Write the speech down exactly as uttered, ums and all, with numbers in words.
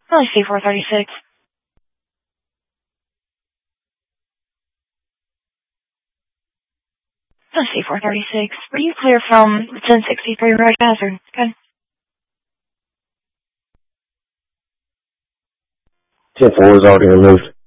Really C four thirty-six. Really C four thirty-six. Were you clear from ten sixty-three Road Hazard? Good. ten four is already removed.